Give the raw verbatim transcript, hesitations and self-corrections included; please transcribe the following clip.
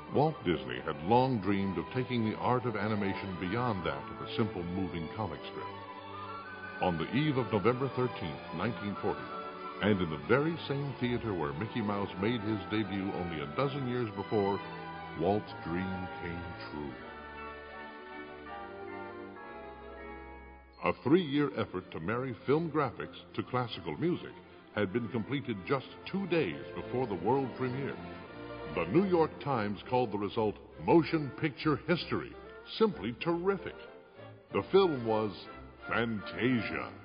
Walt Disney had long dreamed of taking the art of animation beyond that of a simple moving comic strip. On the eve of November thirteenth, nineteen forty, and in the very same theater where Mickey Mouse made his debut only a dozen years before, Walt's dream came true. A three-year effort to marry film graphics to classical music had been completed just two days before the world premiere. The New York Times called the result motion picture history, simply terrific. The film was Fantasia.